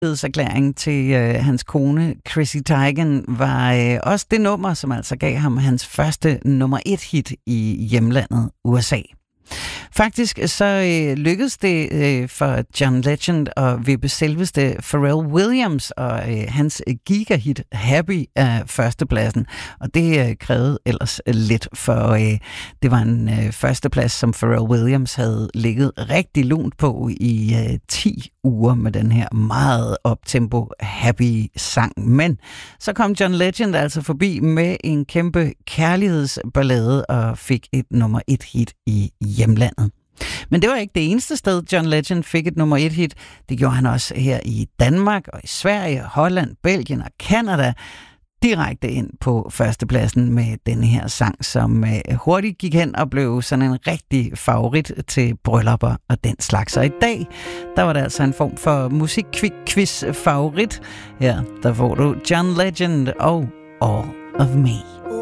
Erklæring til hans kone Chrissy Teigen var også det nummer, som altså gav ham hans første nummer 1 hit i hjemlandet USA. Faktisk så lykkedes det for John Legend at vippe selveste Pharrell Williams og hans gigahit Happy af førstepladsen. Og det krævede ellers lidt, for det var en førsteplads, som Pharrell Williams havde ligget rigtig lunt på i 10 uger med den her meget optempo happy sang. Men så kom John Legend altså forbi med en kæmpe kærlighedsballade og fik et nummer 1 hit i hjemlandet. Men det var ikke det eneste sted, John Legend fik et nummer 1 hit. Det gjorde han også her i Danmark og i Sverige, Holland, Belgien og Canada. Direkte ind på førstepladsen med denne her sang, som hurtigt gik hen og blev sådan en rigtig favorit til bryllupper og den slags. Og i dag, der var det altså en form for musikquiz favorit. Her, der får du John Legend og All of Me.